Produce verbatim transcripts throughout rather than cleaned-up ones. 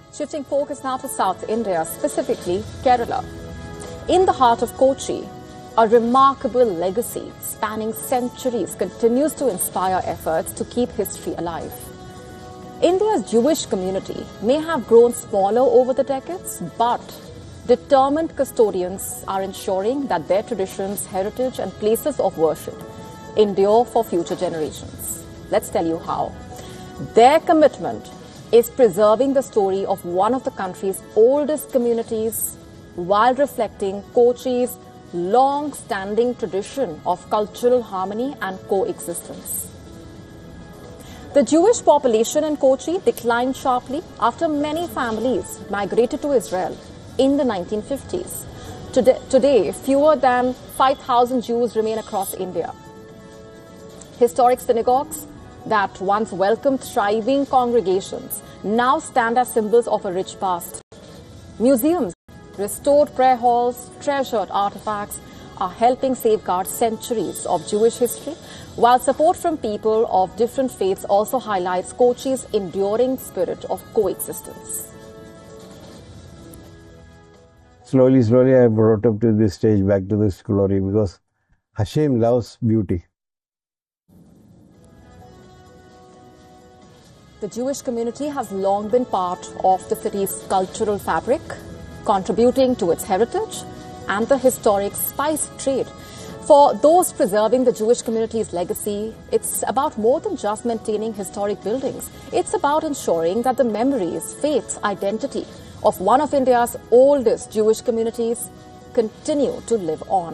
Shifting focus now to South India, specifically Kerala. In the heart of Kochi, a remarkable legacy spanning centuries continues to inspire efforts to keep history alive. India's Jewish community may have grown smaller over the decades, but determined custodians are ensuring that their traditions, heritage, and places of worship endure for future generations. Let's tell you how. Their commitment is preserving the story of one of the country's oldest communities while reflecting Kochi's long-standing tradition of cultural harmony and coexistence. The Jewish population in Kochi declined sharply after many families migrated to Israel in the nineteen fifties. Today, today fewer than five thousand Jews remain across India. Historic synagogues that once welcomed thriving congregations now stand as symbols of a rich past. Museums, restored prayer halls, treasured artifacts are helping safeguard centuries of Jewish history, while support from people of different faiths also highlights Kochi's enduring spirit of coexistence. Slowly, slowly I brought up to this stage, back to this glory, because Hashem loves beauty. The Jewish community has long been part of the city's cultural fabric, contributing to its heritage and the historic spice trade. For those preserving the Jewish community's legacy, it's about more than just maintaining historic buildings. It's about ensuring that the memories, faiths, identity of one of India's oldest Jewish communities continue to live on.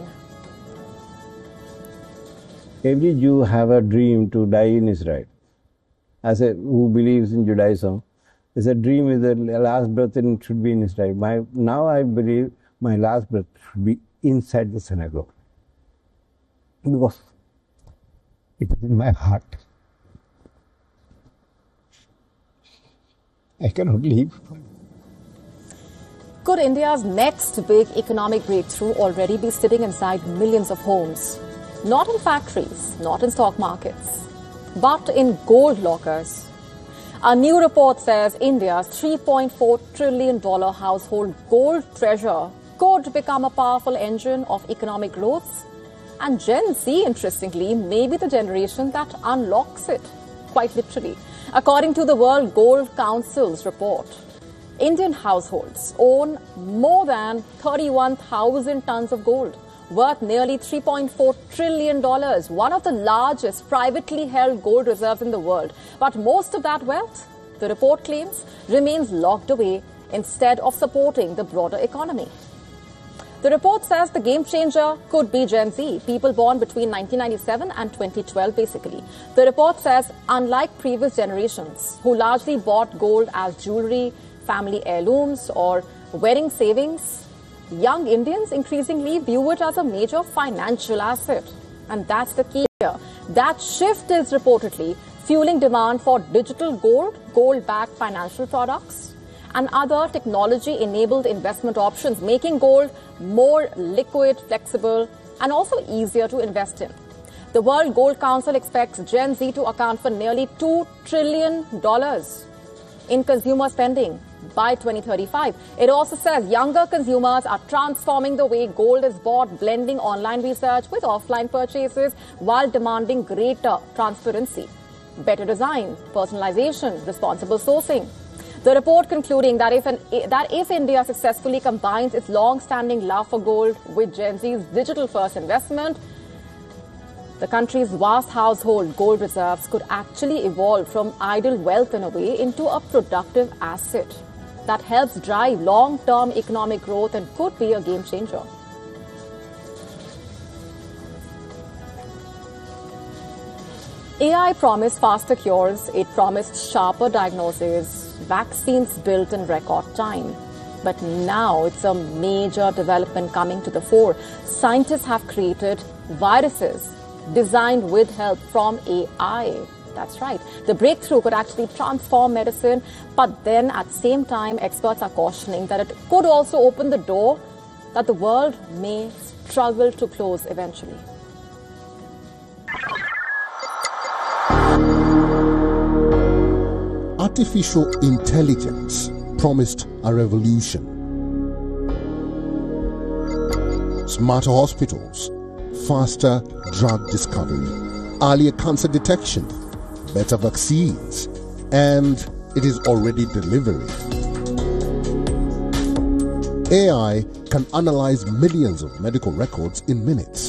Every Jew have a dream to die in Israel. As a who believes in Judaism, is a dream is the last breath in, should be in Israel. My, now I believe my last breath should be inside the synagogue. Because it is in my heart. I cannot leave. Could India's next big economic breakthrough already be sitting inside millions of homes? Not in factories, not in stock markets, but in gold lockers. A new report says India's three point four trillion dollars household gold treasure could become a powerful engine of economic growth. And Gen Z, interestingly, may be the generation that unlocks it, quite literally. According to the World Gold Council's report, Indian households own more than thirty-one thousand tons of gold, worth nearly three point four trillion dollars, one of the largest privately held gold reserves in the world. But most of that wealth, the report claims, remains locked away instead of supporting the broader economy. The report says the game changer could be Gen Z, people born between nineteen ninety-seven and twenty twelve, basically. The report says, unlike previous generations, who largely bought gold as jewelry, family heirlooms, or wedding savings, young Indians increasingly view it as a major financial asset. And that's the key here. That shift is reportedly fueling demand for digital gold, gold-backed financial products, and other technology-enabled investment options, making gold more liquid, flexible, and also easier to invest in. The World Gold Council expects Gen Z to account for nearly two trillion dollars in consumer spending by twenty thirty-five. It also says younger consumers are transforming the way gold is bought, blending online research with offline purchases while demanding greater transparency, better design, personalization, responsible sourcing. The report concluding that if, an, that if India successfully combines its long-standing love for gold with Gen Z's digital-first investment, the country's vast household gold reserves could actually evolve from idle wealth in a way into a productive asset that helps drive long-term economic growth and could be a game changer. A I promised faster cures, it promised sharper diagnoses, vaccines built in record time. But now it's a major development coming to the fore. Scientists have created viruses designed with help from A I. That's right. The breakthrough could actually transform medicine, but then at the same time, experts are cautioning that it could also open the door that the world may struggle to close eventually. Artificial intelligence promised a revolution. Smarter hospitals, faster drug discovery, earlier cancer detection, better vaccines, and it is already delivering. A I can analyze millions of medical records in minutes.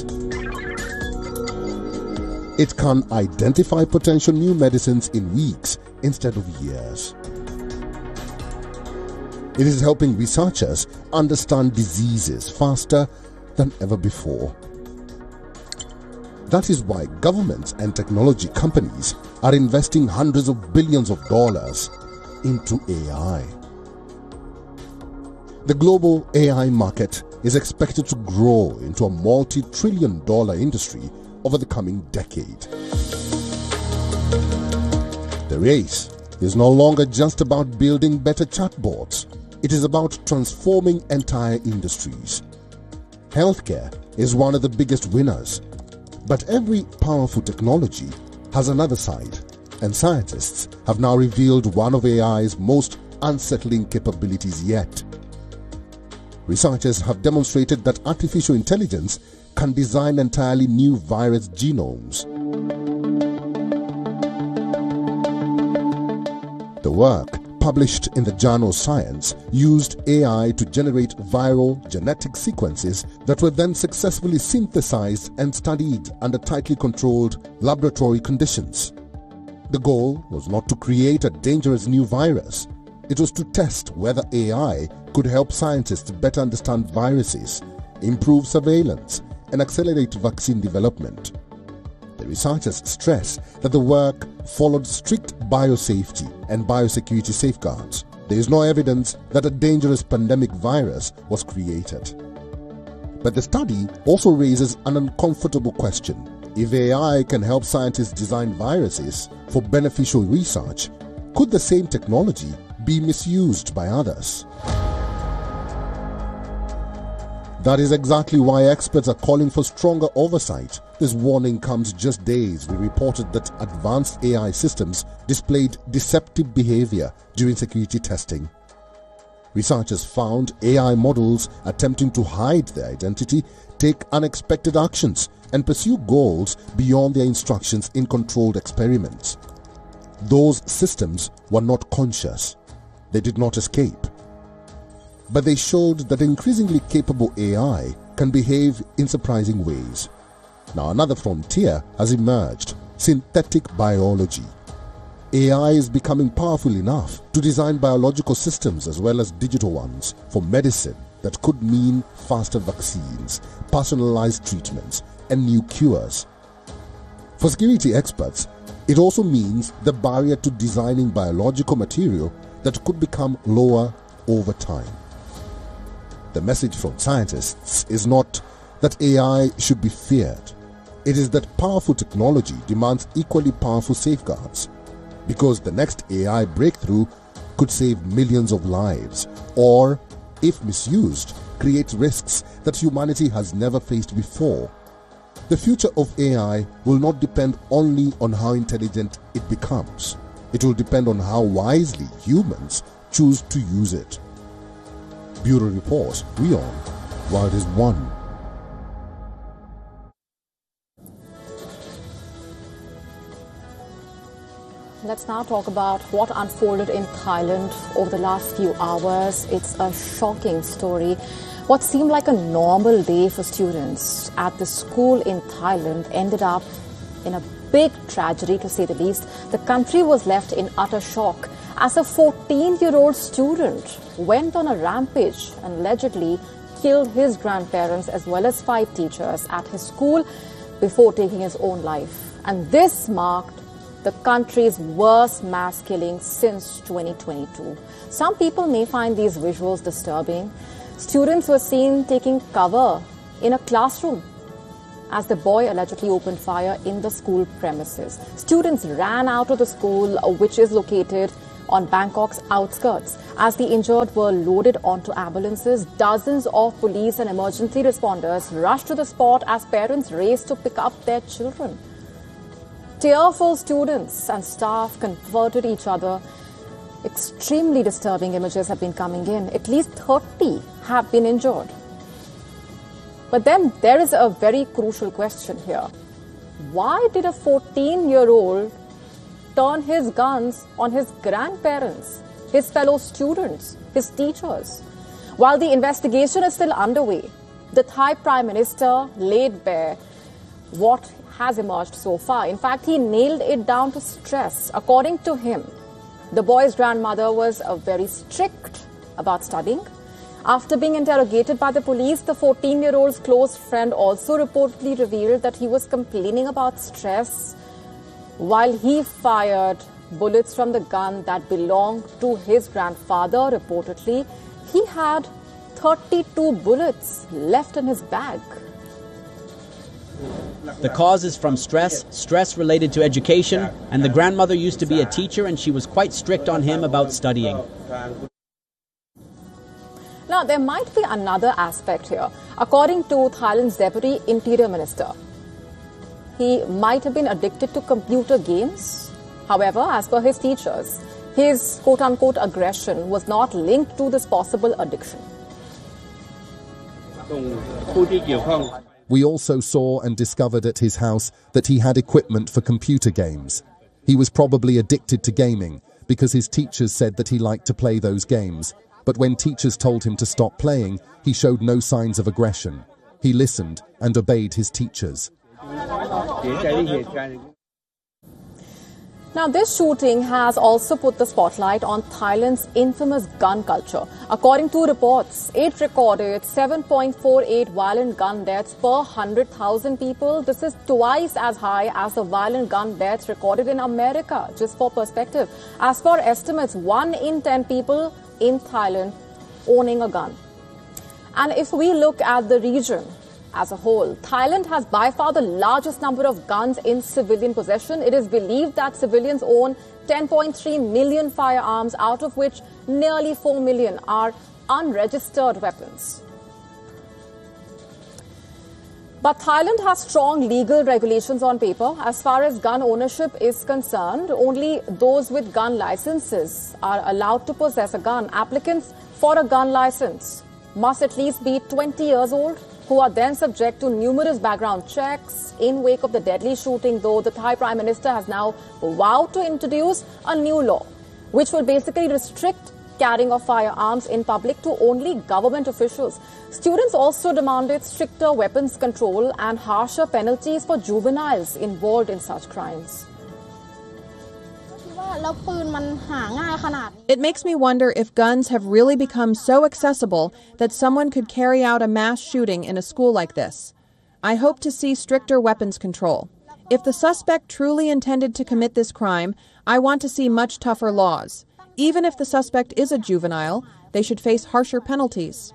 It can identify potential new medicines in weeks instead of years. It is helping researchers understand diseases faster than ever before. That is why governments and technology companies are investing hundreds of billions of dollars into A I. The global A I market is expected to grow into a multi-trillion dollar industry over the coming decade. The race is no longer just about building better chatbots. It is about transforming entire industries. Healthcare is one of the biggest winners. But every powerful technology has another side, and scientists have now revealed one of A I's most unsettling capabilities yet. Researchers have demonstrated that artificial intelligence can design entirely new virus genomes. The work, published in the journal Science, used A I to generate viral genetic sequences that were then successfully synthesized and studied under tightly controlled laboratory conditions. The goal was not to create a dangerous new virus. It was to test whether A I could help scientists better understand viruses, improve surveillance, and accelerate vaccine development. The researchers stress that the work followed strict biosafety and biosecurity safeguards. There is no evidence that a dangerous pandemic virus was created. But the study also raises an uncomfortable question. If A I can help scientists design viruses for beneficial research, could the same technology be misused by others? That is exactly why experts are calling for stronger oversight. This warning comes just days we reported that advanced A I systems displayed deceptive behavior during security testing. Researchers found A I models attempting to hide their identity, take unexpected actions, and pursue goals beyond their instructions in controlled experiments. Those systems were not conscious. They did not escape. But they showed that increasingly capable A I can behave in surprising ways. Now another frontier has emerged: synthetic biology. A I is becoming powerful enough to design biological systems as well as digital ones for medicine that could mean faster vaccines, personalized treatments, and new cures. For security experts, it also means the barrier to designing biological material that could become lower over time. The message from scientists is not that A I should be feared. It is that powerful technology demands equally powerful safeguards, because the next A I breakthrough could save millions of lives, or, if misused, create risks that humanity has never faced before. The future of A I will not depend only on how intelligent it becomes. It will depend on how wisely humans choose to use it. Bureau Report, WION, World is One. Let's now talk about what unfolded in Thailand over the last few hours. It's a shocking story. What seemed like a normal day for students at the school in Thailand ended up in a big tragedy, to say the least. The country was left in utter shock as a fourteen-year-old student went on a rampage and allegedly killed his grandparents as well as five teachers at his school before taking his own life. And this marked the country's worst mass killing since twenty twenty-two. Some people may find these visuals disturbing. Students were seen taking cover in a classroom as the boy allegedly opened fire in the school premises. Students ran out of the school, which is located on Bangkok's outskirts. As the injured were loaded onto ambulances, dozens of police and emergency responders rushed to the spot as parents raced to pick up their children. Tearful students and staff comforted each other Extremely disturbing images have been coming in. At least thirty have been injured. But then there is a very crucial question here. Why did a fourteen-year-old turn his guns on his grandparents, his fellow students, his teachers? While the investigation is still underway, the Thai Prime Minister laid bare what has emerged so far. In fact, he nailed it down to stress. According to him, the boy's grandmother was uh, very strict about studying. After being interrogated by the police, the fourteen-year-old's close friend also reportedly revealed that he was complaining about stress while he fired bullets from the gun that belonged to his grandfather. Reportedly, he had thirty-two bullets left in his bag. The cause is from stress, stress related to education, and the grandmother used to be a teacher and she was quite strict on him about studying. Now, there might be another aspect here. According to Thailand's Deputy Interior Minister, he might have been addicted to computer games. However, as per his teachers, his quote-unquote aggression was not linked to this possible addiction. We also saw and discovered at his house that he had equipment for computer games. He was probably addicted to gaming because his teachers said that he liked to play those games. But when teachers told him to stop playing, he showed no signs of aggression. He listened and obeyed his teachers. Now, this shooting has also put the spotlight on Thailand's infamous gun culture. According to reports, it recorded seven point four eight violent gun deaths per one hundred thousand people. This is twice as high as the violent gun deaths recorded in America. Just for perspective, as per estimates, one in ten people in Thailand owning a gun. And if we look at the region as a whole, Thailand has by far the largest number of guns in civilian possession. It is believed that civilians own ten point three million firearms, out of which nearly four million are unregistered weapons. But Thailand has strong legal regulations on paper. As far as gun ownership is concerned, only those with gun licenses are allowed to possess a gun. Applicants for a gun license must at least be twenty years old, who are then subject to numerous background checks. In wake of the deadly shooting, though, the Thai Prime Minister has now vowed to introduce a new law, which will basically restrict carrying of firearms in public to only government officials. Students also demanded stricter weapons control and harsher penalties for juveniles involved in such crimes. It makes me wonder if guns have really become so accessible that someone could carry out a mass shooting in a school like this. I hope to see stricter weapons control. If the suspect truly intended to commit this crime, I want to see much tougher laws. Even if the suspect is a juvenile, they should face harsher penalties.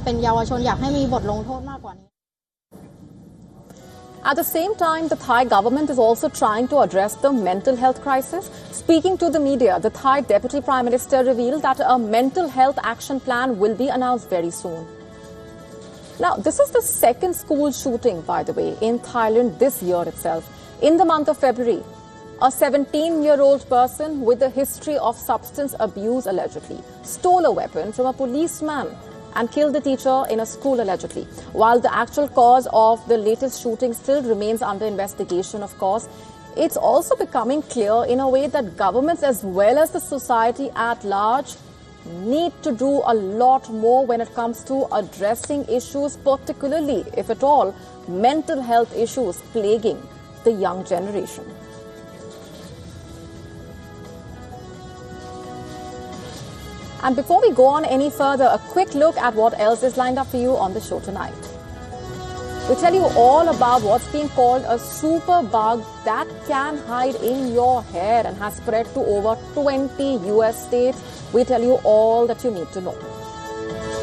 At the same time, the Thai government is also trying to address the mental health crisis. Speaking to the media, the Thai Deputy Prime Minister revealed that a mental health action plan will be announced very soon. Now, this is the second school shooting, by the way, in Thailand this year itself. In the month of February, a seventeen-year-old person with a history of substance abuse allegedly stole a weapon from a policeman and killed the teacher in a school allegedly. While the actual cause of the latest shooting still remains under investigation, of course, it's also becoming clear in a way that governments as well as the society at large need to do a lot more when it comes to addressing issues, particularly, if at all, mental health issues plaguing the young generation. And before we go on any further, a quick look at what else is lined up for you on the show tonight. We'll tell you all about what's being called a super bug that can hide in your hair and has spread to over twenty U S states. We'll tell you all that you need to know.